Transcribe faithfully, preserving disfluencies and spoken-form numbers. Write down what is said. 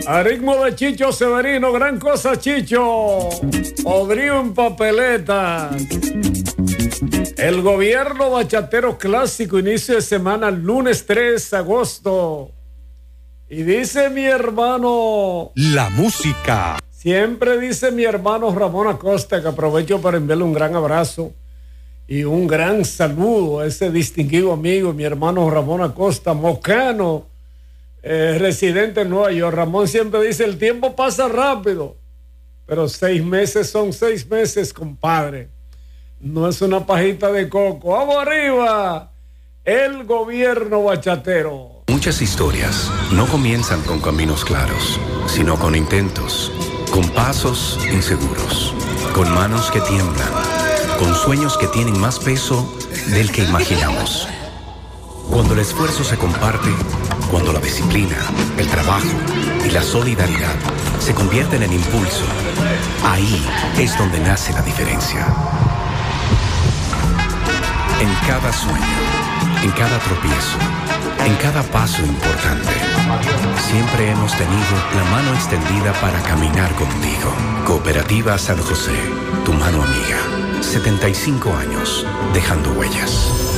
A ritmo de Chicho Severino, gran cosa, Chicho. Podrido en papeleta. El gobierno bachatero clásico, inicio de semana, lunes tres de agosto. Y dice mi hermano... La música. Siempre dice mi hermano Ramón Acosta, que aprovecho para enviarle un gran abrazo y un gran saludo a ese distinguido amigo, mi hermano Ramón Acosta, mocano, eh, residente en Nueva York. Ramón siempre dice, el tiempo pasa rápido, pero seis meses son seis meses, compadre. No es una pajita de coco. ¡Vamos arriba! El gobierno bachatero. Muchas historias no comienzan con caminos claros, sino con intentos, con pasos inseguros, con manos que tiemblan, con sueños que tienen más peso del que imaginamos. Cuando el esfuerzo se comparte, cuando la disciplina, el trabajo y la solidaridad se convierten en impulso, ahí es donde nace la diferencia. En cada sueño, en cada tropiezo, en cada paso importante, siempre hemos tenido la mano extendida para caminar contigo. Cooperativa San José, tu mano amiga. setenta y cinco años, dejando huellas.